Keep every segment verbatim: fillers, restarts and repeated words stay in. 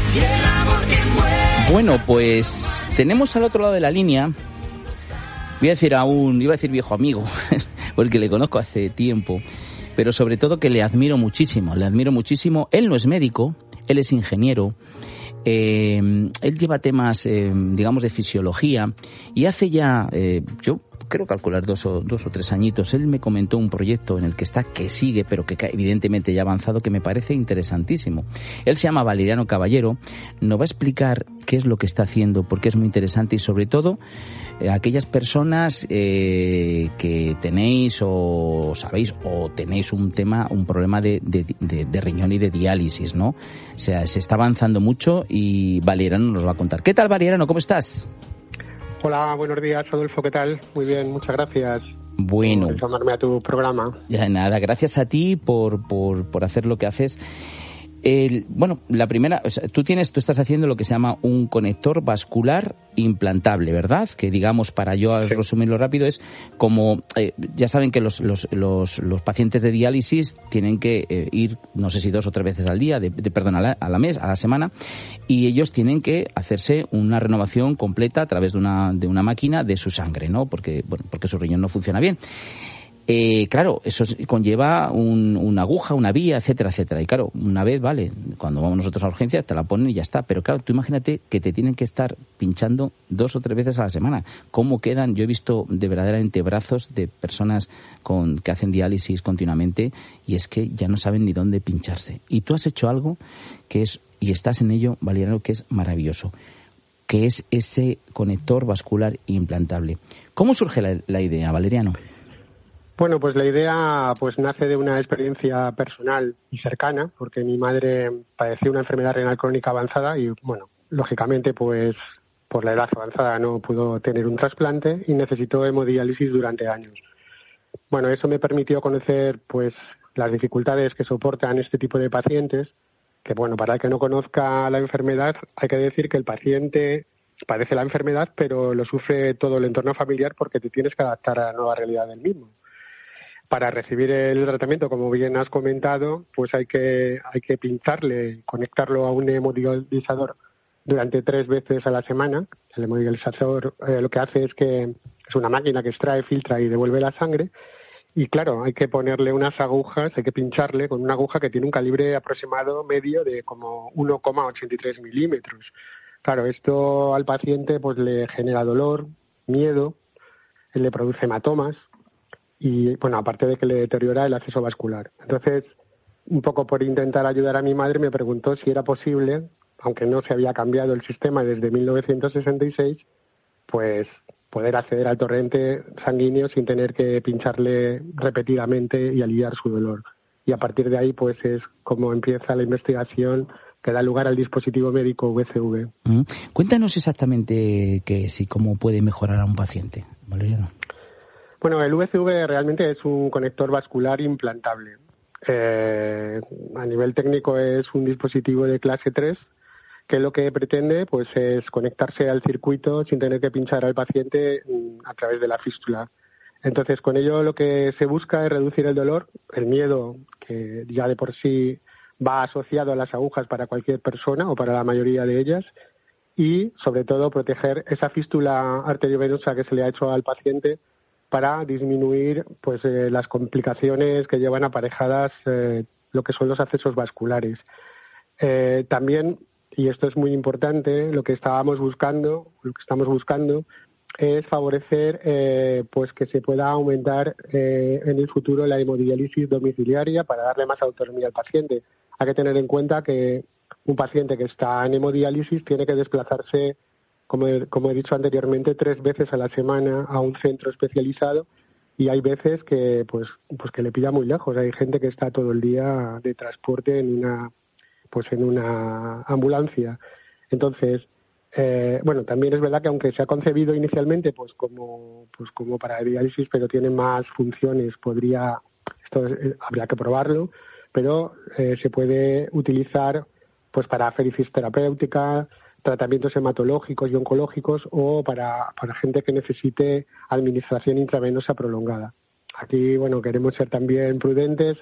Bueno, pues tenemos al otro lado de la línea, voy a decir a un, iba a decir viejo amigo, porque le conozco hace tiempo, pero sobre todo que le admiro muchísimo, le admiro muchísimo. Él no es médico, él es ingeniero, eh, él lleva temas, eh, digamos, de fisiología, y hace ya, eh, yo creo calcular dos o, dos o tres añitos, él me comentó un proyecto en el que está, que sigue, pero que evidentemente ya ha avanzado, que me parece interesantísimo. Él se llama Valeriano Caballero, nos va a explicar qué es lo que está haciendo, porque es muy interesante, y sobre todo eh, aquellas personas eh, que tenéis o sabéis o tenéis un tema, un problema de, de, de, de riñón y de diálisis, ¿no? O sea, se está avanzando mucho y Valeriano nos va a contar. ¿Qué tal, Valeriano? ¿Cómo estás? Hola, buenos días, Adolfo, ¿qué tal? Muy bien, muchas gracias. Bueno. Por llamarme a tu programa. Ya, nada, gracias a ti por, por, por hacer lo que haces. El, bueno, la primera, o sea, tú tienes, tú estás haciendo lo que se llama un conector vascular implantable, ¿verdad? Que digamos, para yo sí. resumirlo rápido, es como, eh, ya saben que los, los, los, los pacientes de diálisis tienen que eh, ir, no sé si dos o tres veces al día, de, de, perdón, a la, a la mes, a la semana, y ellos tienen que hacerse una renovación completa a través de una, de una máquina de su sangre, ¿no? Porque, bueno, porque su riñón no funciona bien. Eh, claro, eso conlleva un, una aguja, una vía, etcétera, etcétera. Y claro, una vez, vale, cuando vamos nosotros a urgencias te la ponen y ya está. Pero claro, tú imagínate que te tienen que estar pinchando dos o tres veces a la semana. ¿Cómo quedan? Yo he visto de verdaderamente brazos de personas con que hacen diálisis continuamente y es que ya no saben ni dónde pincharse. Y tú has hecho algo que es, y estás en ello, Valeriano, que es maravilloso, que es ese conector vascular implantable. ¿Cómo surge la, la idea, Valeriano? Bueno, pues la idea pues nace de una experiencia personal y cercana, porque mi madre padecía una enfermedad renal crónica avanzada y, bueno, lógicamente, pues por la edad avanzada no pudo tener un trasplante y necesitó hemodiálisis durante años. Bueno, eso me permitió conocer, pues, las dificultades que soportan este tipo de pacientes, que, bueno, para el que no conozca la enfermedad, hay que decir que el paciente padece la enfermedad, pero lo sufre todo el entorno familiar porque te tienes que adaptar a la nueva realidad del mismo. Para recibir el tratamiento, como bien has comentado, pues hay que hay que pincharle, conectarlo a un hemodializador durante tres veces a la semana. El hemodializador eh, lo que hace es que es una máquina que extrae, filtra y devuelve la sangre. Y claro, hay que ponerle unas agujas, hay que pincharle con una aguja que tiene un calibre aproximado medio de como uno coma ochenta y tres milímetros. Claro, esto al paciente pues le genera dolor, miedo, le produce hematomas. Y, bueno, aparte de que le deteriora el acceso vascular. Entonces, un poco por intentar ayudar a mi madre, me preguntó si era posible, aunque no se había cambiado el sistema desde mil novecientos sesenta y seis, pues poder acceder al torrente sanguíneo sin tener que pincharle repetidamente y aliviar su dolor. Y a partir de ahí, pues es como empieza la investigación que da lugar al dispositivo médico V C V. Mm. Cuéntanos exactamente qué es y cómo puede mejorar a un paciente, Valeriano. Bueno, el V C V realmente es un conector vascular implantable. Eh, a nivel técnico es un dispositivo de clase tres que lo que pretende pues es conectarse al circuito sin tener que pinchar al paciente a través de la fístula. Entonces, con ello lo que se busca es reducir el dolor, el miedo, que ya de por sí va asociado a las agujas para cualquier persona o para la mayoría de ellas, y sobre todo proteger esa fístula arteriovenosa que se le ha hecho al paciente para disminuir pues eh, las complicaciones que llevan aparejadas eh, lo que son los accesos vasculares. Eh, también, y esto es muy importante, lo que estábamos buscando, lo que estamos buscando es favorecer eh, pues que se pueda aumentar eh, en el futuro la hemodiálisis domiciliaria para darle más autonomía al paciente. Hay que tener en cuenta que un paciente que está en hemodiálisis tiene que desplazarse, Como he, como he dicho anteriormente, tres veces a la semana a un centro especializado y hay veces que pues pues que le pilla muy lejos. Hay gente que está todo el día de transporte en una pues en una ambulancia. Entonces, eh, bueno, también es verdad que aunque se ha concebido inicialmente pues como pues como para diálisis, pero tiene más funciones, podría esto eh, habría que probarlo, pero eh, se puede utilizar pues para aferisis terapéutica, tratamientos hematológicos y oncológicos o para, para gente que necesite administración intravenosa prolongada. Aquí, bueno, queremos ser también prudentes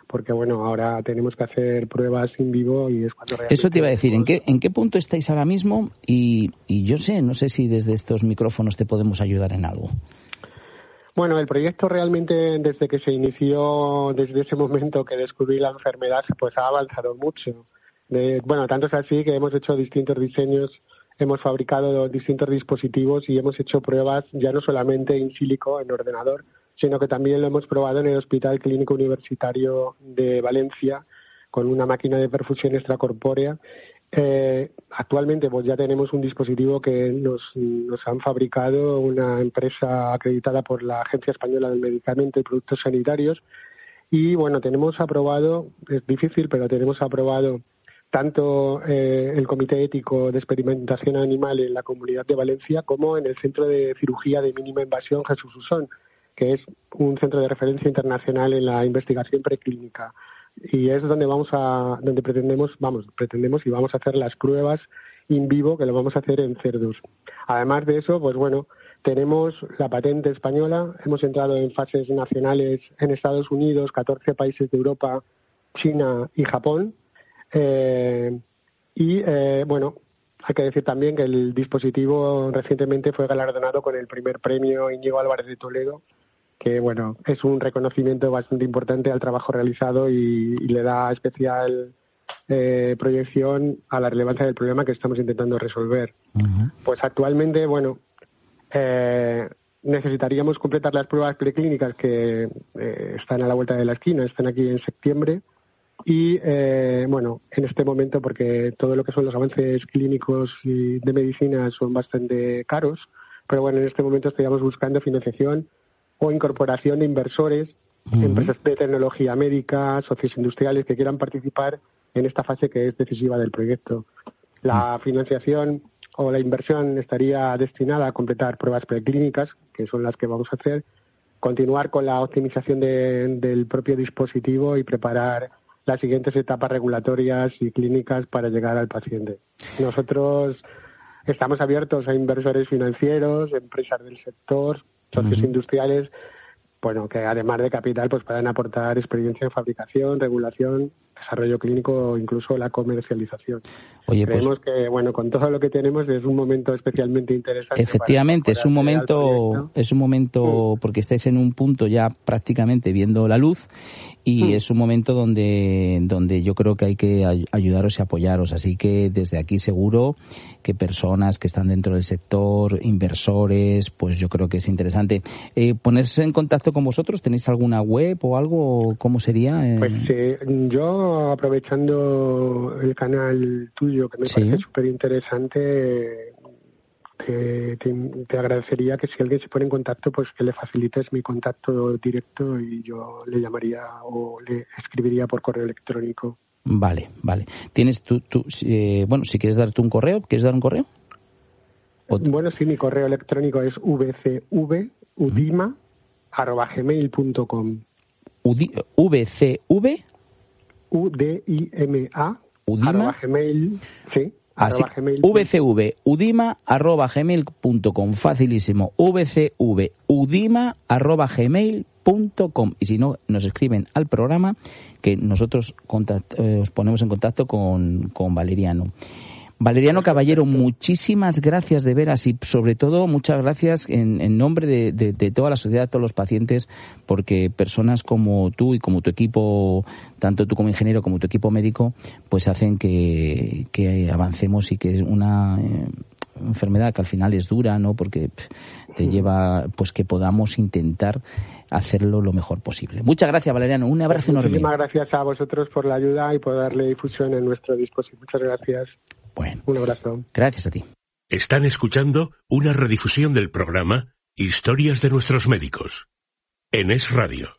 porque bueno, ahora tenemos que hacer pruebas in vivo y es cuando realmente... Eso te iba a decir, ¿en qué, en qué punto estáis ahora mismo? Y, y yo sé, no sé si desde estos micrófonos te podemos ayudar en algo. Bueno, el proyecto realmente desde que se inició, desde ese momento que descubrí la enfermedad, pues ha avanzado mucho. De, bueno, tanto es así que hemos hecho distintos diseños, hemos fabricado distintos dispositivos y hemos hecho pruebas ya no solamente in silico, en ordenador, sino que también lo hemos probado en el Hospital Clínico Universitario de Valencia con una máquina de perfusión extracorpórea. Eh, actualmente pues ya tenemos un dispositivo que nos, nos han fabricado una empresa acreditada por la Agencia Española del Medicamento y Productos Sanitarios y bueno, tenemos aprobado, es difícil, pero tenemos aprobado tanto eh, el Comité Ético de Experimentación Animal en la Comunidad de Valencia como en el Centro de Cirugía de Mínima Invasión Jesús Usón, que es un centro de referencia internacional en la investigación preclínica. Y es donde vamos a, donde pretendemos, vamos, pretendemos y vamos a hacer las pruebas in vivo, que lo vamos a hacer en cerdos. Además de eso, pues bueno, tenemos la patente española, hemos entrado en fases nacionales en Estados Unidos, catorce países de Europa, China y Japón. Eh, y eh, bueno, hay que decir también que el dispositivo recientemente fue galardonado con el primer premio Íñigo Álvarez de Toledo, que bueno, es un reconocimiento bastante importante al trabajo realizado y, y le da especial eh, proyección a la relevancia del problema que estamos intentando resolver. Uh-huh. Pues actualmente, bueno, eh, necesitaríamos completar las pruebas preclínicas que eh, están a la vuelta de la esquina, están aquí en septiembre y eh, bueno, en este momento, porque todo lo que son los avances clínicos y de medicina son bastante caros, pero bueno, en este momento estaríamos buscando financiación o incorporación de inversores, uh-huh. empresas de tecnología médica, socios industriales que quieran participar en esta fase que es decisiva del proyecto. La uh-huh. financiación o la inversión estaría destinada a completar pruebas preclínicas, que son las que vamos a hacer, continuar con la optimización de, del propio dispositivo y preparar las siguientes etapas regulatorias y clínicas para llegar al paciente. Nosotros estamos abiertos a inversores financieros, empresas del sector, socios uh-huh. industriales, bueno, que además de capital pues puedan aportar experiencia en fabricación, regulación, desarrollo clínico o incluso la comercialización. Oye, creemos pues, que bueno, con todo lo que tenemos es un momento especialmente interesante. Efectivamente, es un momento, es un momento mm. porque estáis en un punto ya prácticamente viendo la luz y mm. es un momento donde donde yo creo que hay que ayudaros y apoyaros, así que desde aquí seguro que personas que están dentro del sector, inversores, pues yo creo que es interesante eh, ponerse en contacto con vosotros. ¿Tenéis alguna web o algo? ¿Cómo sería? Eh... Pues eh, yo, aprovechando el canal tuyo, que me ¿Sí? parece súper interesante, te, te, te agradecería que si alguien se pone en contacto, pues que le facilites mi contacto directo y yo le llamaría o le escribiría por correo electrónico. Vale, vale. Tienes tú, tú eh, bueno, si quieres darte un correo, ¿quieres dar un correo? ¿O... Bueno, sí, mi correo electrónico es v c v udima arroba gmail punto com. V C V U D I M A Udima arroba gmail, sí. Así, V C V udima arroba gmail punto com, facilísimo. V C V udima arroba gmail punto com. Y si no, nos escriben al programa que nosotros contact, eh, os ponemos en contacto con, con Valeriano. Valeriano Caballero, muchísimas gracias de veras y sobre todo muchas gracias en, en nombre de, de, de toda la sociedad, todos los pacientes, porque personas como tú y como tu equipo, tanto tú como ingeniero como tu equipo médico, pues hacen que, que avancemos y que es una eh, enfermedad que al final es dura, ¿no? Porque te lleva, pues que podamos intentar hacerlo lo mejor posible. Muchas gracias, Valeriano. Un abrazo pues enorme. Muchísimas gracias a vosotros por la ayuda y por darle difusión en nuestro dispositivo. Muchas gracias. Bueno, un abrazo. Gracias a ti. Están escuchando una redifusión del programa Historias de nuestros médicos en Es Radio.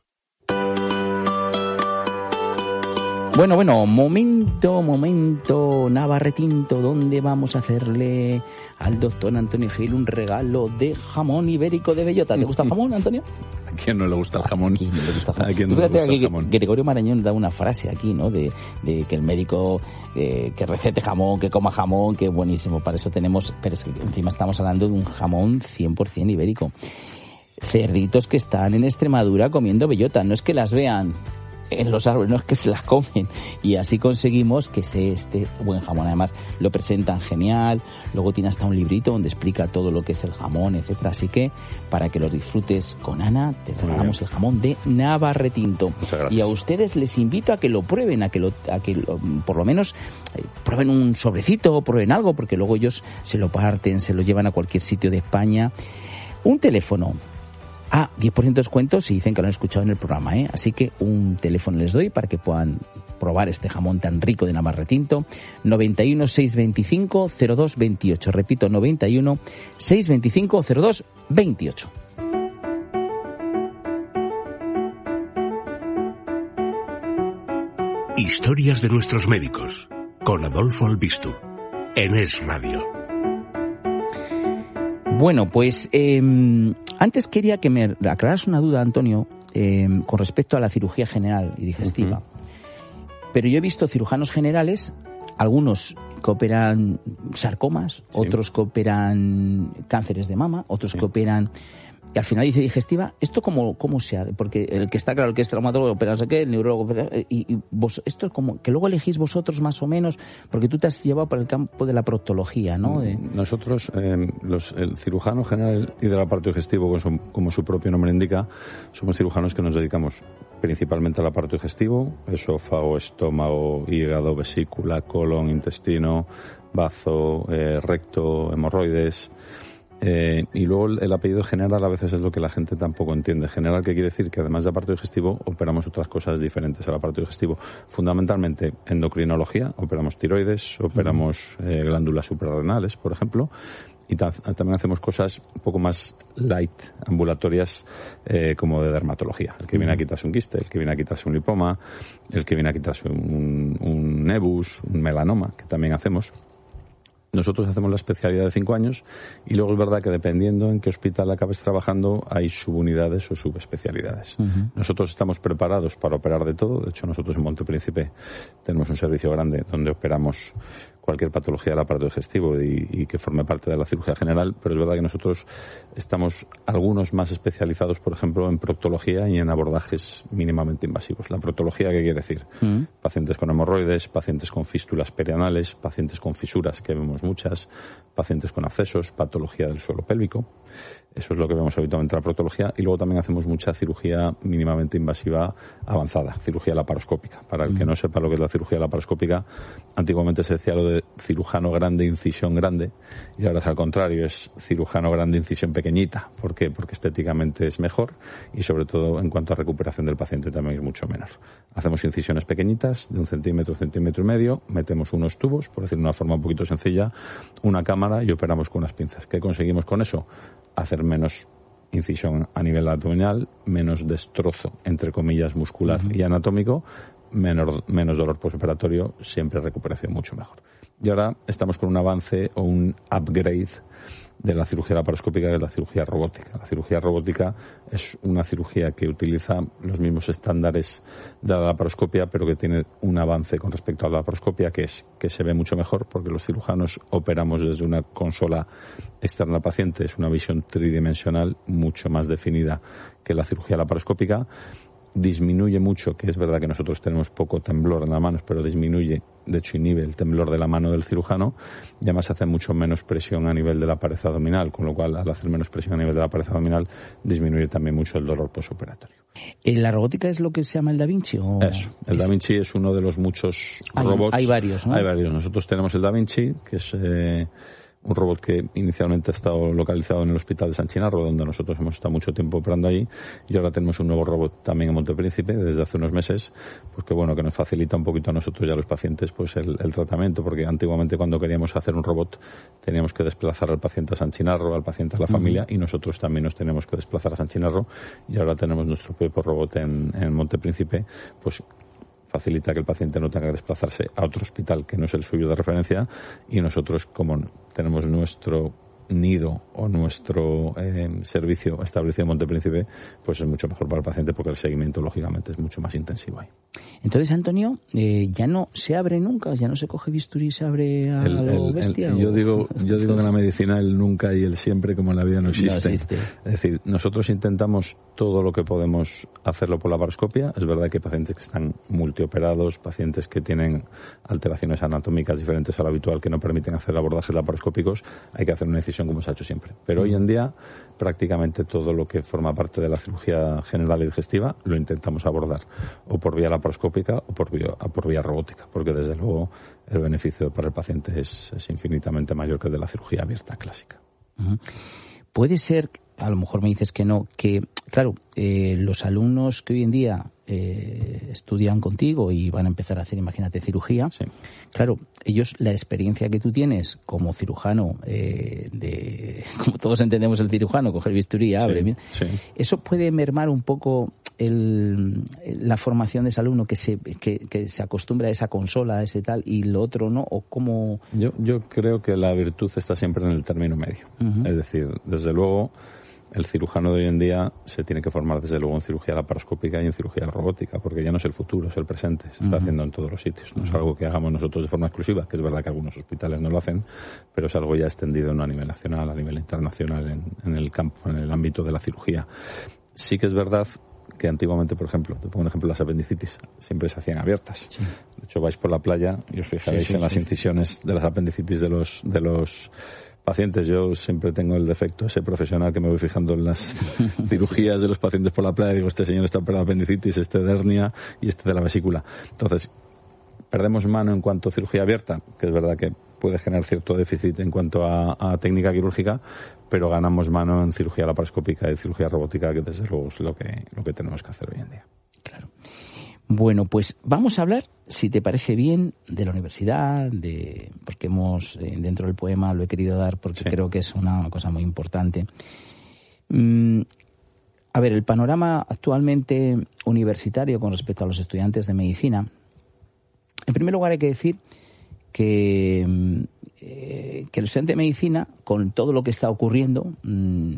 Bueno, bueno, momento, momento, Navarretinto, ¿dónde vamos a hacerle al doctor Antonio Gil un regalo de jamón ibérico de bellota? ¿Te gusta el jamón, Antonio? ¿A quién no le gusta el jamón? ¿A quién no le gusta el jamón? ¿A quién no le gusta el jamón? Gregorio Marañón da una frase aquí, ¿no? De, de que el médico eh, que recete jamón, que coma jamón, que buenísimo. Para eso tenemos, pero es que encima estamos hablando de un jamón cien por ciento ibérico. Cerditos que están en Extremadura comiendo bellota, no es que las vean en los árboles, no es que se las comen, y así conseguimos que sea este buen jamón. Además lo presentan genial, luego tiene hasta un librito donde explica todo lo que es el jamón, etcétera. Así que para que lo disfrutes con Ana, te regalamos el jamón de Navarretinto. Y a ustedes les invito a que lo prueben, a que lo, a que lo, por lo menos eh, prueben un sobrecito, prueben algo, porque luego ellos se lo parten, se lo llevan a cualquier sitio de España. Un teléfono. Ah, diez por ciento de descuento si dicen que lo han escuchado en el programa, ¿eh? Así que un teléfono les doy para que puedan probar este jamón tan rico de Navarretinto. noventa y uno, seiscientos veinticinco, cero dos veintiocho. Repito, noventa y uno, seiscientos veinticinco, cero dos veintiocho. Historias de nuestros médicos, con Adolfo Albistu, en Es Radio. Bueno, pues eh, antes quería que me aclararas una duda, Antonio, eh, con respecto a la cirugía general y digestiva. Uh-huh. Pero yo he visto cirujanos generales, algunos que operan sarcomas, sí. Otros que operan cánceres de mama, otros sí. que operan... Y al final dice digestiva, ¿esto cómo, cómo se hace? Porque el que está claro, el que es traumatólogo, opera no sé qué, el neurólogo, opera, y, y vos, esto es como que luego elegís vosotros más o menos, porque tú te has llevado para el campo de la proctología, ¿no? De... Nosotros, eh, los, el cirujano general y del aparato digestivo, como su, como su propio nombre indica, somos cirujanos que nos dedicamos principalmente al aparato digestivo, esófago, estómago, hígado, vesícula, colon, intestino, bazo, eh, recto, hemorroides... Eh, y luego el, el apellido general a veces es lo que la gente tampoco entiende. General, que quiere decir que además de aparato digestivo operamos otras cosas diferentes al aparato digestivo. Fundamentalmente endocrinología, operamos tiroides, operamos eh, glándulas suprarrenales, por ejemplo, y ta- también hacemos cosas un poco más light, ambulatorias, eh, como de dermatología. El que viene a quitarse un quiste, el que viene a quitarse un lipoma, el que viene a quitarse un, un nebus, un melanoma, que también hacemos. Nosotros hacemos la especialidad de cinco años y luego es verdad que dependiendo en qué hospital acabes trabajando hay subunidades o subespecialidades. Uh-huh. Nosotros estamos preparados para operar de todo. De hecho, nosotros en Montepríncipe tenemos un servicio grande donde operamos cualquier patología del aparato digestivo y, y que forme parte de la cirugía general, pero es verdad que nosotros estamos algunos más especializados, por ejemplo, en proctología y en abordajes mínimamente invasivos. La proctología, ¿qué quiere decir? Uh-huh. Pacientes con hemorroides, pacientes con fístulas perianales, pacientes con fisuras, que vemos muchas, pacientes con abscesos, patología del suelo pélvico. Eso es lo que vemos habitualmente en la proctología. Y luego también hacemos mucha cirugía mínimamente invasiva avanzada, cirugía laparoscópica. Para el que no sepa lo que es la cirugía laparoscópica, antiguamente se decía lo de cirujano grande, incisión grande, y ahora es al contrario, es cirujano grande, incisión pequeñita. ¿Por qué? Porque estéticamente es mejor y sobre todo en cuanto a recuperación del paciente también es mucho menor. Hacemos incisiones pequeñitas de un centímetro, centímetro y medio, metemos unos tubos, por decirlo de una forma un poquito sencilla, una cámara y operamos con unas pinzas. ¿Qué conseguimos con eso? Hacer menos incisión a nivel abdominal, menos destrozo, entre comillas, muscular uh-huh. y anatómico, menos, menos dolor postoperatorio, siempre recuperación mucho mejor. Y ahora estamos con un avance o un upgrade de la cirugía laparoscópica, de la cirugía robótica. La cirugía robótica es una cirugía que utiliza los mismos estándares de la laparoscopia, pero que tiene un avance con respecto a la laparoscopia, que es que se ve mucho mejor, porque los cirujanos operamos desde una consola externa al paciente. Es una visión tridimensional mucho más definida que la cirugía laparoscópica. Disminuye mucho, que es verdad que nosotros tenemos poco temblor en las manos, pero disminuye, de hecho inhibe el temblor de la mano del cirujano, y además hace mucho menos presión a nivel de la pared abdominal, con lo cual al hacer menos presión a nivel de la pared abdominal disminuye también mucho el dolor postoperatorio. ¿La robótica es lo que se llama el Da Vinci? ¿O? Eso, el Da Vinci es uno de los muchos hay, robots. Hay varios, ¿no? Hay varios. Nosotros tenemos el Da Vinci, que es... Eh, un robot que inicialmente ha estado localizado en el Hospital de San Chinarro, donde nosotros hemos estado mucho tiempo operando allí, y ahora tenemos un nuevo robot también en Montepríncipe desde hace unos meses, pues que bueno, que nos facilita un poquito a nosotros y a los pacientes pues el, el tratamiento, porque antiguamente cuando queríamos hacer un robot teníamos que desplazar al paciente a San Chinarro, al paciente a la familia, uh-huh. y nosotros también nos tenemos que desplazar a San Chinarro, y ahora tenemos nuestro propio robot en, en Montepríncipe, pues facilita que el paciente no tenga que desplazarse a otro hospital que no es el suyo de referencia, y nosotros, como tenemos nuestro nido o nuestro eh, servicio establecido en Montepríncipe, pues es mucho mejor para el paciente porque el seguimiento, lógicamente, es mucho más intensivo ahí. Entonces, Antonio, eh, ya no se abre nunca, ya no se coge bisturí y se abre a el, lo el, bestia. El, yo digo, yo digo que en la medicina el nunca y el siempre, como en la vida, no existe. No existe. Es decir, nosotros intentamos todo lo que podemos hacerlo por la laparoscopia. Es verdad que hay pacientes que están multioperados, pacientes que tienen alteraciones anatómicas diferentes a lo habitual que no permiten hacer abordajes laparoscópicos. Hay que hacer una decisión como se ha hecho siempre. Pero hoy en día, prácticamente todo lo que forma parte de la cirugía general y digestiva lo intentamos abordar o por vía laparoscópica o por vía, por vía robótica, porque desde luego el beneficio para el paciente es, es infinitamente mayor que el de la cirugía abierta clásica. Uh-huh. Puede ser, a lo mejor me dices que no, que, claro, eh, los alumnos que hoy en día eh, estudian contigo y van a empezar a hacer, imagínate, cirugía, sí. Claro, ellos, la experiencia que tú tienes como cirujano, eh, de como todos entendemos el cirujano, coger bisturí, abre, sí, sí. Eso puede mermar un poco el, la formación de ese alumno que se, que, que se acostumbra a esa consola, a ese tal, y lo otro no, o cómo... Yo, yo creo que la virtud está siempre en el término medio. Uh-huh. Es decir, desde luego, el cirujano de hoy en día se tiene que formar desde luego en cirugía laparoscópica y en cirugía robótica, porque ya no es el futuro, es el presente. Se está uh-huh. haciendo en todos los sitios. No uh-huh. es algo que hagamos nosotros de forma exclusiva, que es verdad que algunos hospitales no lo hacen, pero es algo ya extendido no a nivel nacional, a nivel internacional, en, en el campo, en el ámbito de la cirugía. Sí que es verdad que antiguamente, por ejemplo, te pongo un ejemplo, las apendicitis siempre se hacían abiertas. Sí. De hecho, vais por la playa y os fijaréis sí, sí, en las sí. incisiones de las apendicitis de los de los pacientes. Yo siempre tengo el defecto ese profesional que me voy fijando en las cirugías de los pacientes por la playa y digo, este señor está operado de apendicitis, este de hernia y este de la vesícula. Entonces, perdemos mano en cuanto a cirugía abierta, que es verdad que puede generar cierto déficit en cuanto a, a técnica quirúrgica, pero ganamos mano en cirugía laparoscópica y cirugía robótica, que desde luego es lo que, lo que tenemos que hacer hoy en día. Claro. Bueno, pues vamos a hablar, si te parece bien, de la universidad, de porque hemos, eh, dentro del poema lo he querido dar porque sí. creo que es una cosa muy importante. Mm, a ver, el panorama actualmente universitario con respecto a los estudiantes de medicina, en primer lugar hay que decir que, eh, que el estudiante de medicina, con todo lo que está ocurriendo, mmm,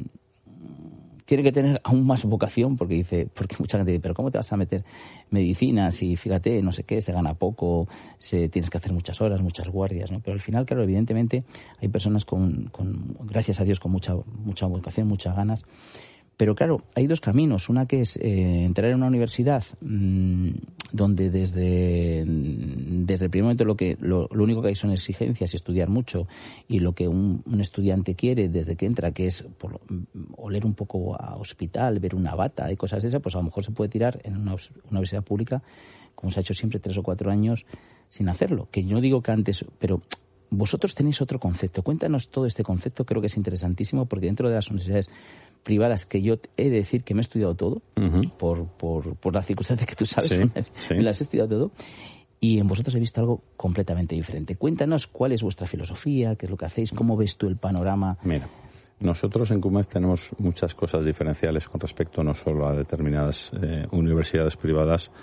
tiene que tener aún más vocación, porque dice, porque mucha gente dice, pero ¿cómo te vas a meter medicina si, fíjate, no sé qué, se gana poco, se tienes que hacer muchas horas, muchas guardias, ¿no? Pero al final, claro, evidentemente hay personas con, con gracias a Dios, con mucha mucha vocación, muchas ganas. Pero claro, hay dos caminos. Una que es eh, entrar en una universidad mmm, donde desde, desde el primer momento lo, que, lo, lo único que hay son exigencias y estudiar mucho, y lo que un, un estudiante quiere desde que entra, que es por, oler un poco a hospital, ver una bata y cosas de esas, pues a lo mejor se puede tirar en una, una universidad pública, como se ha hecho siempre, tres o cuatro años sin hacerlo. Que yo no digo que antes, pero vosotros tenéis otro concepto. Cuéntanos todo este concepto, creo que es interesantísimo, porque dentro de las universidades privadas, que yo he de decir que me he estudiado todo, uh-huh. por, por, por la circunstancia que tú sabes, sí, me, sí. me las he estudiado todo, y en vosotros he visto algo completamente diferente. Cuéntanos cuál es vuestra filosofía, qué es lo que hacéis, cómo ves tú el panorama. Mira, nosotros en CUMED tenemos muchas cosas diferenciales con respecto no solo a determinadas eh, universidades privadas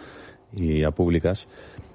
y a públicas.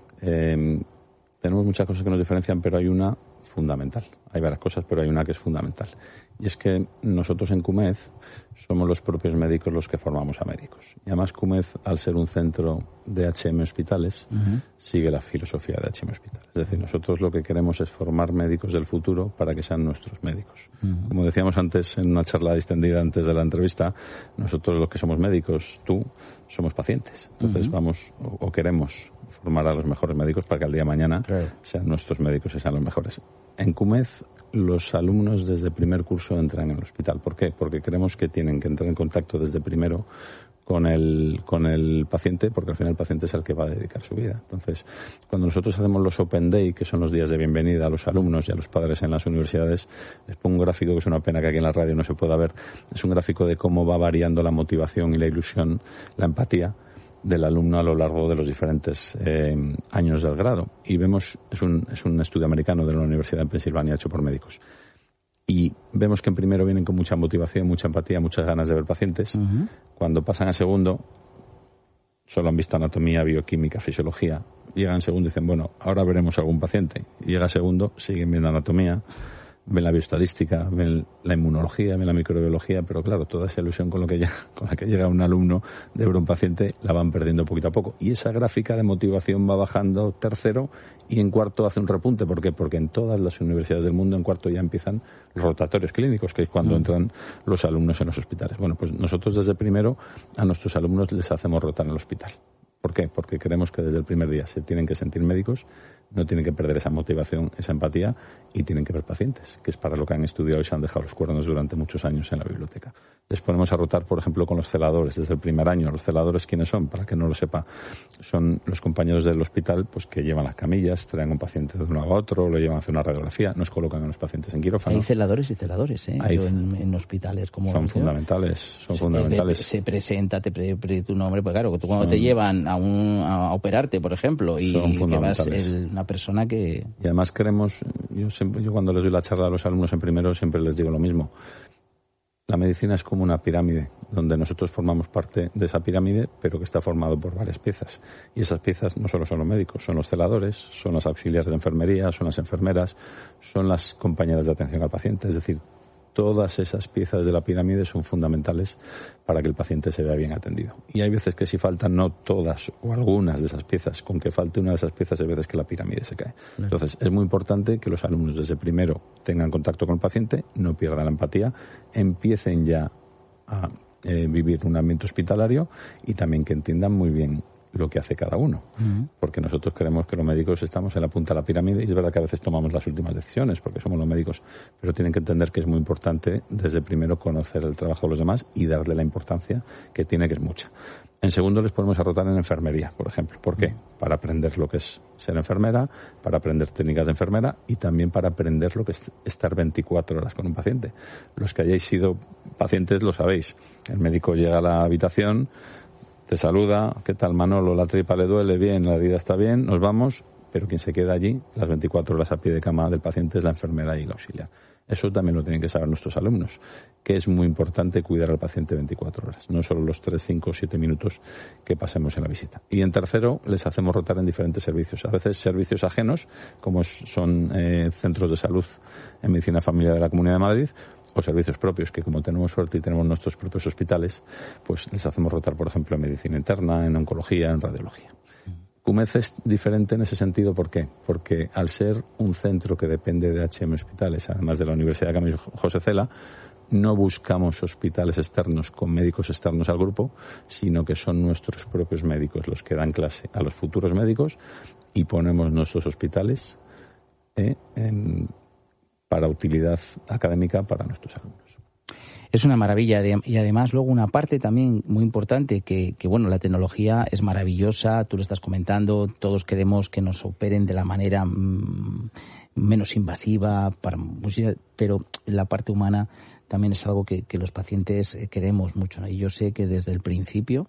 Eh, tenemos muchas cosas que nos diferencian, pero hay una fundamental. Hay varias cosas, pero hay una que es fundamental. Y es que nosotros en CUMED somos los propios médicos los que formamos a médicos. Y además CUMED, al ser un centro de H M Hospitales, uh-huh. sigue la filosofía de H M Hospitales. Es decir, nosotros lo que queremos es formar médicos del futuro para que sean nuestros médicos. Uh-huh. Como decíamos antes en una charla distendida antes de la entrevista, nosotros los que somos médicos, tú, somos pacientes. Entonces uh-huh. vamos o, o queremos formar a los mejores médicos para que al día de mañana claro. sean nuestros médicos y sean los mejores. En CUMED los alumnos desde primer curso entran en el hospital. ¿Por qué? Porque creemos que tienen que entrar en contacto desde primero con el, con el paciente, porque al final el paciente es el que va a dedicar su vida. Entonces, cuando nosotros hacemos los Open Day, que son los días de bienvenida a los alumnos y a los padres en las universidades, les pongo un gráfico que es una pena que aquí en la radio no se pueda ver. Es un gráfico de cómo va variando la motivación y la ilusión, la empatía del alumno a lo largo de los diferentes eh, años del grado. Y vemos, es un, es un estudio americano de la Universidad de Pensilvania hecho por médicos. Y vemos que en primero vienen con mucha motivación, mucha empatía, muchas ganas de ver pacientes. Uh-huh. Cuando pasan a segundo, solo han visto anatomía, bioquímica, fisiología. Llegan a segundo y dicen, bueno, ahora veremos algún paciente. Y llega a segundo, siguen viendo anatomía, ven la bioestadística, ven la inmunología, ven la microbiología, pero claro, toda esa ilusión con, lo que ya, con la que llega un alumno de ver un paciente la van perdiendo poquito a poco. Y esa gráfica de motivación va bajando tercero y en cuarto hace un repunte. ¿Por qué? Porque en todas las universidades del mundo en cuarto ya empiezan los rotatorios clínicos, que es cuando mm. entran los alumnos en los hospitales. Bueno, pues nosotros desde primero a nuestros alumnos les hacemos rotar en el hospital. ¿Por qué? Porque creemos que desde el primer día se tienen que sentir médicos, no tienen que perder esa motivación, esa empatía y tienen que ver pacientes, que es para lo que han estudiado y se han dejado los cuernos durante muchos años en la biblioteca. Les ponemos a rotar, por ejemplo, con los celadores desde el primer año. ¿Los celadores quiénes son? Para que no lo sepa, son los compañeros del hospital pues que llevan las camillas, traen un paciente de uno a otro, lo llevan a hacer una radiografía, nos colocan a los pacientes en quirófano. Hay celadores y celadores, ¿eh? Hay, Yo en, en hospitales como... Son fundamentales, son fundamentales. Se presenta, te pide tu nombre, pues claro, tú cuando son, te llevan a, un, a operarte, por ejemplo, y que vas el, una persona que... Y además queremos, yo, siempre, yo cuando les doy la charla a los alumnos en primero siempre les digo lo mismo. La medicina es como una pirámide, donde nosotros formamos parte de esa pirámide, pero que está formado por varias piezas. Y esas piezas no solo son los médicos, son los celadores, son las auxiliares de enfermería, son las enfermeras, son las compañeras de atención al paciente. Es decir, todas esas piezas de la pirámide son fundamentales para que el paciente se vea bien atendido. Y hay veces que si faltan no todas o algunas de esas piezas, con que falte una de esas piezas hay veces que la pirámide se cae. Claro. Entonces es muy importante que los alumnos desde primero tengan contacto con el paciente, no pierdan la empatía, empiecen ya a eh, vivir un ambiente hospitalario y también que entiendan muy bien lo que hace cada uno. Uh-huh. Porque nosotros creemos que los médicos estamos en la punta de la pirámide y es verdad que a veces tomamos las últimas decisiones porque somos los médicos, pero tienen que entender que es muy importante desde primero conocer el trabajo de los demás y darle la importancia que tiene, que es mucha. En segundo les ponemos a rotar en enfermería, por ejemplo. ¿Por qué? Para aprender lo que es ser enfermera, para aprender técnicas de enfermera y también para aprender lo que es estar veinticuatro horas con un paciente. Los que hayáis sido pacientes lo sabéis. El médico llega a la habitación, te saluda, ¿qué tal Manolo? La tripa le duele, bien, la herida está bien, nos vamos, pero quien se queda allí las veinticuatro horas a pie de cama del paciente es la enfermera y la auxiliar. Eso también lo tienen que saber nuestros alumnos, que es muy importante cuidar al paciente veinticuatro horas, no solo los tres, cinco o siete minutos que pasemos en la visita. Y en tercero, les hacemos rotar en diferentes servicios, a veces servicios ajenos, como son eh, centros de salud en medicina familiar de la Comunidad de Madrid, o servicios propios, que como tenemos suerte y tenemos nuestros propios hospitales, pues les hacemos rotar, por ejemplo, en medicina interna, en oncología, en radiología. CUMED es diferente en ese sentido, ¿por qué? Porque al ser un centro que depende de H M Hospitales, además de la Universidad de Camilo José Cela, no buscamos hospitales externos con médicos externos al grupo, sino que son nuestros propios médicos los que dan clase a los futuros médicos y ponemos nuestros hospitales eh, en para utilidad académica para nuestros alumnos. Es una maravilla y además luego una parte también muy importante que, que bueno, la tecnología es maravillosa, tú lo estás comentando, todos queremos que nos operen de la manera mmm, menos invasiva, para, pero la parte humana también es algo que, que los pacientes queremos mucho, ¿no? Y yo sé que desde el principio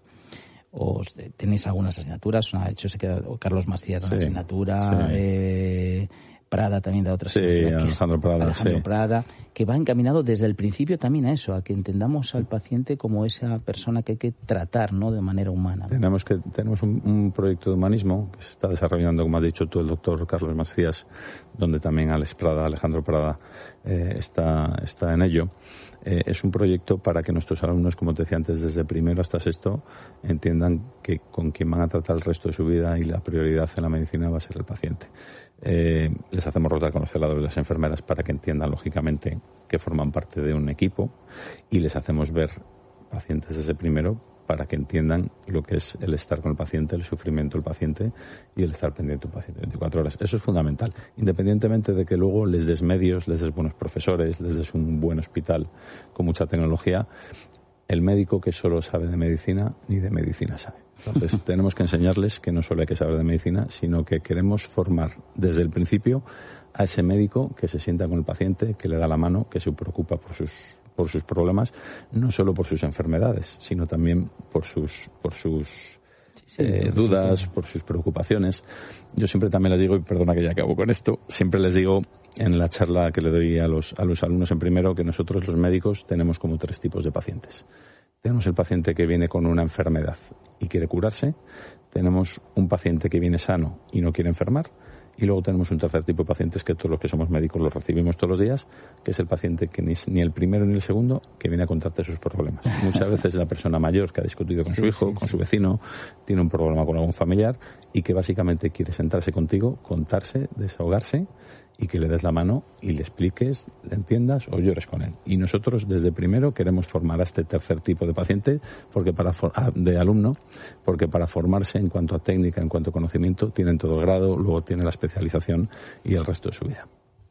os tenéis algunas asignaturas, ha hecho se queda Carlos Macías de una sí, asignatura, sí. Eh, Prada también da otra sí, Alejandro Prada, Alejandro sí. Prada, que va encaminado desde el principio también a eso, a que entendamos al paciente como esa persona que hay que tratar, ¿no?, de manera humana. Tenemos que tenemos un, un proyecto de humanismo que se está desarrollando, como has dicho tú, el doctor Carlos Macías, donde también Alex Prada, Alejandro Prada eh, está está en ello. Eh, es un proyecto para que nuestros alumnos, como te decía antes, desde primero hasta sexto, entiendan que con quien van a tratar el resto de su vida y la prioridad en la medicina va a ser el paciente. Eh, les hacemos rotar con los celadores y las enfermeras para que entiendan, lógicamente, que forman parte de un equipo y les hacemos ver pacientes desde primero para que entiendan lo que es el estar con el paciente, el sufrimiento del paciente y el estar pendiente del paciente veinticuatro horas. Eso es fundamental, independientemente de que luego les des medios, les des buenos profesores, les des un buen hospital con mucha tecnología. El médico que solo sabe de medicina, ni de medicina sabe. Entonces tenemos que enseñarles que no solo hay que saber de medicina, sino que queremos formar desde el principio a ese médico que se sienta con el paciente, que le da la mano, que se preocupa por sus por sus problemas, no solo por sus enfermedades, sino también por sus por sus sí, eh, dudas, por sus preocupaciones. Yo siempre también les digo, y perdona que ya acabo con esto, siempre les digo en la charla que le doy a los a los alumnos en primero que nosotros los médicos tenemos como tres tipos de pacientes. Tenemos el paciente que viene con una enfermedad y quiere curarse, tenemos un paciente que viene sano y no quiere enfermar, Y luego tenemos un tercer tipo de pacientes que todos los que somos médicos los recibimos todos los días, que es el paciente que ni, ni el primero ni el segundo que viene a contarte sus problemas. Muchas veces es la persona mayor que ha discutido con sí, su hijo, sí, con sí. su vecino, tiene un problema con algún familiar y que básicamente quiere sentarse contigo, contarse, desahogarse y que le des la mano y le expliques, le entiendas o llores con él. Y nosotros desde primero queremos formar a este tercer tipo de paciente, porque para for- de alumno, porque para formarse en cuanto a técnica, en cuanto a conocimiento, tienen todo el grado, luego tiene la especialización y el resto de su vida.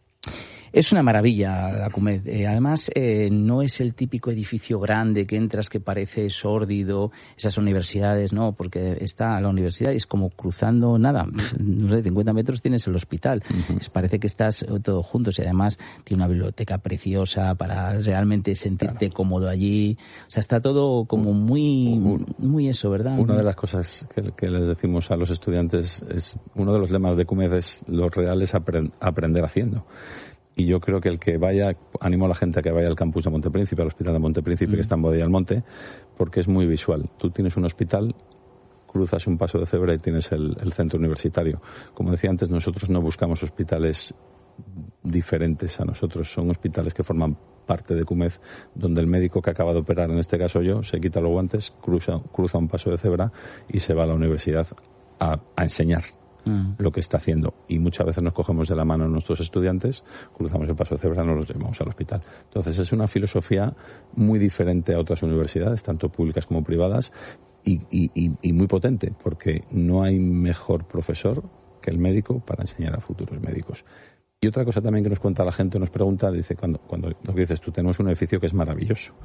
Es una maravilla la Acumed. Eh, además, eh, no es el típico edificio grande que entras que parece sórdido, esas universidades, no, porque está la universidad y es como cruzando, nada, no sé, cincuenta metros tienes el hospital. Uh-huh. Es, parece que estás todos juntos y además tiene una biblioteca preciosa para realmente sentirte claro. cómodo allí. O sea, está todo como muy, muy eso, ¿verdad? Una de las cosas que, que les decimos a los estudiantes es, uno de los lemas de Acumed es lo real es aprend- aprender haciendo. Y yo creo que el que vaya, animo a la gente a que vaya al campus de Montepríncipe, al hospital de Montepríncipe, mm. que está en Boadilla del Monte, porque es muy visual. Tú tienes un hospital, cruzas un paso de cebra y tienes el, el centro universitario. Como decía antes, nosotros no buscamos hospitales diferentes a nosotros, son hospitales que forman parte de Acumed, donde el médico que acaba de operar, en este caso yo, se quita los guantes, cruza, cruza un paso de cebra y se va a la universidad a, a enseñar lo que está haciendo. Y muchas veces nos cogemos de la mano a nuestros estudiantes, cruzamos el paso de cebra y nos los llevamos al hospital. Entonces es una filosofía muy diferente a otras universidades, tanto públicas como privadas, y, y, y, y muy potente, porque no hay mejor profesor que el médico para enseñar a futuros médicos. Y otra cosa también que nos cuenta la gente, nos pregunta, dice, cuando, cuando lo que dices tú, tenemos un edificio que es maravilloso.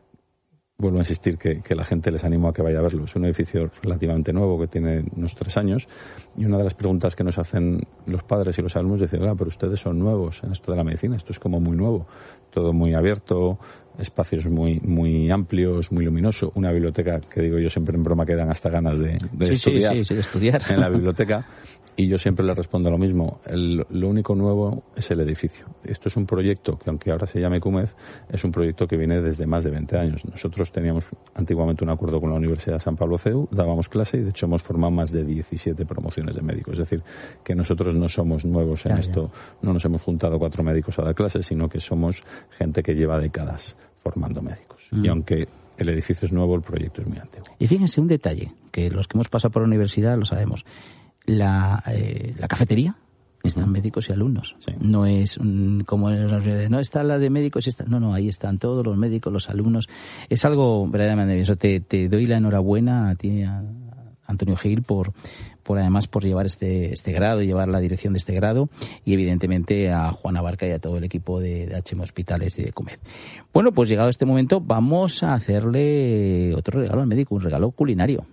Vuelvo a insistir que, que la gente les animo a que vaya a verlo. Es un edificio relativamente nuevo que tiene unos tres años y una de las preguntas que nos hacen los padres y los alumnos es decir, ah, pero ustedes son nuevos en esto de la medicina, esto es como muy nuevo, todo muy abierto, espacios muy muy amplios, muy luminoso, una biblioteca que digo yo siempre en broma que dan hasta ganas de, de, sí, estudiar, sí, sí, sí, de estudiar en la biblioteca. Y yo siempre les respondo lo mismo. El, lo único nuevo es el edificio. Esto es un proyecto que, aunque ahora se llame Acumed, es un proyecto que viene desde más de veinte años. Nosotros teníamos antiguamente un acuerdo con la Universidad de San Pablo C E U, dábamos clase y de hecho hemos formado más de diecisiete promociones de médicos. Es decir, que nosotros no somos nuevos en ya, esto, ya. No nos hemos juntado cuatro médicos a dar clases, sino que somos gente que lleva décadas formando médicos. Mm. Y aunque el edificio es nuevo, el proyecto es muy antiguo. Y fíjense un detalle, que los que hemos pasado por la universidad lo sabemos. La, eh, la cafetería están uh-huh. médicos y alumnos. Sí. No es um, como en las universidades, no está la de médicos y está, no, no, ahí están todos los médicos, los alumnos. Es algo verdaderamente maravilloso. Te, te doy la enhorabuena a ti, a Antonio Gil, por, por además por llevar este, este grado y llevar la dirección de este grado, y evidentemente a Juana Barca y a todo el equipo de, de H M Hospitales y de Acumed. Bueno, pues llegado este momento vamos a hacerle otro regalo al médico, un regalo culinario.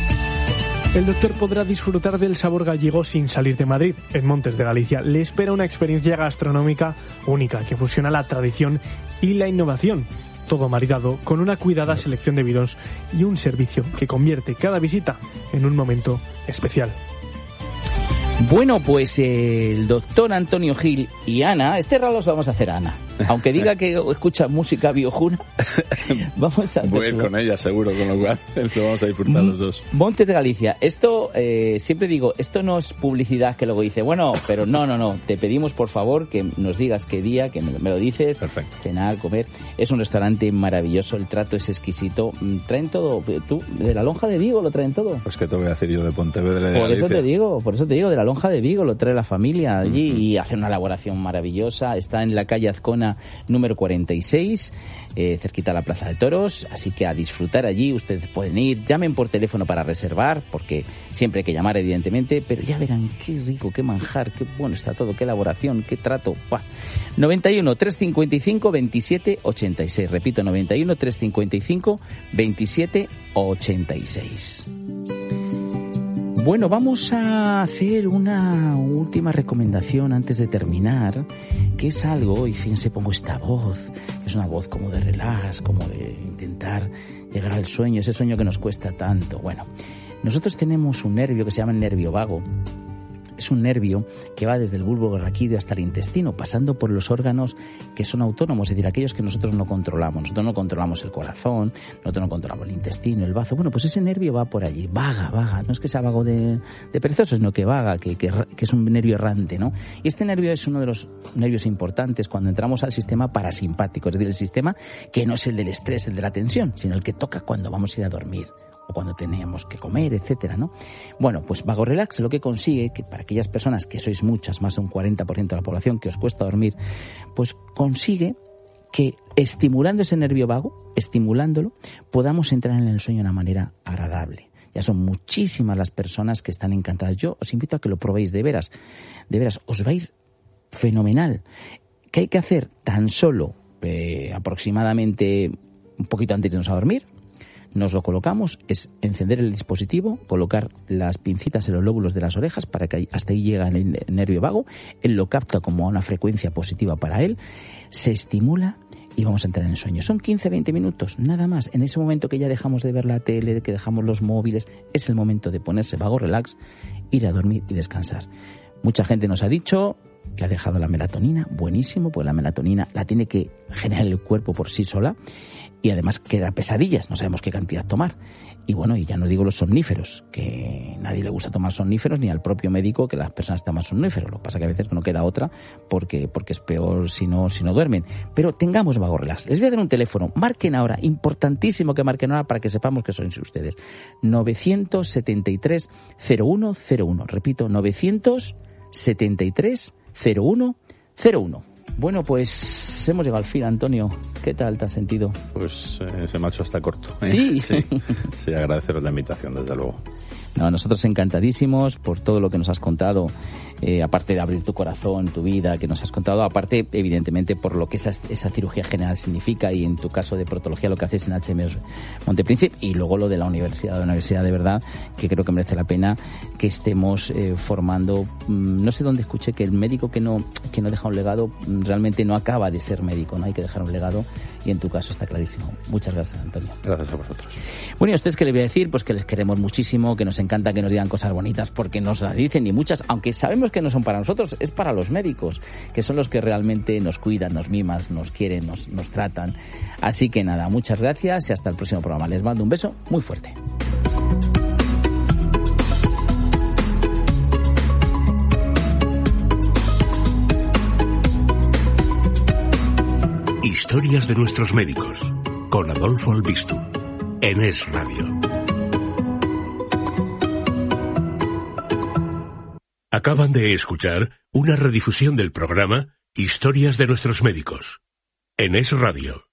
El doctor podrá disfrutar del sabor gallego sin salir de Madrid. En Montes de Galicia le espera una experiencia gastronómica única que fusiona la tradición y la innovación. Todo maridado con una cuidada selección de vinos y un servicio que convierte cada visita en un momento especial. Bueno, pues eh, el doctor Antonio Gil y Ana, este regalo lo vamos a hacer a Ana. Aunque diga que escucha música biojuna, vamos a... Voy a ir con ella seguro, con lo cual lo vamos a disfrutar los dos. Montes de Galicia, esto, eh, siempre digo, esto no es publicidad que luego dice, bueno, pero no, no, no, te pedimos por favor que nos digas qué día, que me, me lo dices. Perfecto. Cenar, comer. Es un restaurante maravilloso, el trato es exquisito. Traen todo, tú, de la Lonja de Vigo lo traen todo. Pues que te voy a decir yo de Pontevedra de Por Galicia. eso te digo, por eso te digo, de la Lonja de Vigo lo trae la familia allí uh-huh. y hace una elaboración maravillosa. Está en la calle Azcona número cuarenta y seis, eh, cerquita a la Plaza de Toros, así que a disfrutar allí. Ustedes pueden ir, llamen por teléfono para reservar, porque siempre hay que llamar evidentemente, pero ya verán qué rico, qué manjar, qué bueno está todo, qué elaboración, qué trato. ¡Buah! noventa y uno, trescientos cincuenta y cinco, veintisiete ochenta y seis, repito, noventa y uno, trescientos cincuenta y cinco, veintisiete ochenta y seis. Bueno, vamos a hacer una última recomendación antes de terminar, que es algo, y fíjense, pongo esta voz, que es una voz como de relax, como de intentar llegar al sueño, ese sueño que nos cuesta tanto. Bueno, nosotros tenemos un nervio que se llama el nervio vago, es un nervio que va desde el bulbo raquídeo hasta el intestino, pasando por los órganos que son autónomos, es decir, aquellos que nosotros no controlamos. Nosotros no controlamos el corazón, nosotros no controlamos el intestino, el bazo. Bueno, pues ese nervio va por allí, vaga, vaga. No es que sea vago de, de perezoso, sino que vaga, que, que, que es un nervio errante, ¿no? Y este nervio es uno de los nervios importantes cuando entramos al sistema parasimpático, es decir, el sistema que no es el del estrés, el de la tensión, sino el que toca cuando vamos a ir a dormir o cuando tenemos que comer, etcétera, ¿no? Bueno, pues VagoRelax lo que consigue, que para aquellas personas que sois muchas, más de un cuarenta por ciento de la población que os cuesta dormir, pues consigue que estimulando ese nervio vago, estimulándolo, podamos entrar en el sueño de una manera agradable. Ya son muchísimas las personas que están encantadas. Yo os invito a que lo probéis de veras. De veras, os va a ir fenomenal. ¿Qué hay que hacer? Tan solo eh, aproximadamente un poquito antes de irnos a dormir, nos lo colocamos, es encender el dispositivo, colocar las pincitas en los lóbulos de las orejas para que hasta ahí llega el nervio vago, él lo capta como a una frecuencia positiva para él, se estimula y vamos a entrar en el sueño. Son quince a veinte minutos, nada más. En ese momento que ya dejamos de ver la tele, que dejamos los móviles, es el momento de ponerse VagoRelax, ir a dormir y descansar. Mucha gente nos ha dicho que ha dejado la melatonina, buenísimo, pues la melatonina la tiene que generar el cuerpo por sí sola. Y además que da pesadillas, no sabemos qué cantidad tomar. Y bueno, y ya no digo los somníferos, que nadie le gusta tomar somníferos, ni al propio médico que las personas toman somníferos. Lo que pasa que a veces no queda otra porque, porque es peor si no, si no duermen. Pero tengamos VagoRelax. Les voy a dar un teléfono. Marquen ahora, importantísimo que marquen ahora para que sepamos que son ustedes. novecientos setenta y tres cero uno cero uno. Repito, novecientos setenta y tres cero uno cero uno. Bueno, pues hemos llegado al fin, Antonio. ¿Qué tal te has sentido? Pues eh, se me ha hecho hasta corto. ¿eh? Sí. Sí, sí, agradeceros la invitación, desde luego. No, nosotros encantadísimos por todo lo que nos has contado, eh, aparte de abrir tu corazón, tu vida, que nos has contado, aparte, evidentemente, por lo que esa, esa cirugía general significa y en tu caso de proctología lo que haces en H M Montepríncipe y luego lo de la universidad, de la universidad de verdad, que creo que merece la pena que estemos eh, formando. Mmm, no sé dónde escuché que el médico que no, que no deja un legado realmente no acaba de ser médico, no hay que dejar un legado y en tu caso está clarísimo. Muchas gracias, Antonio. Gracias a vosotros. Bueno, ¿y a ustedes qué les voy a decir? Pues que les queremos muchísimo, que nos encanta que nos digan cosas bonitas porque nos las dicen y muchas, aunque sabemos que no son para nosotros, es para los médicos, que son los que realmente nos cuidan, nos miman, nos quieren, nos, nos tratan. Así que nada, muchas gracias y hasta el próximo programa. Les mando un beso muy fuerte. Historias de nuestros médicos, con Adolfo Albistu, en Es Radio. Acaban de escuchar una redifusión del programa Historias de nuestros médicos, en Es Radio.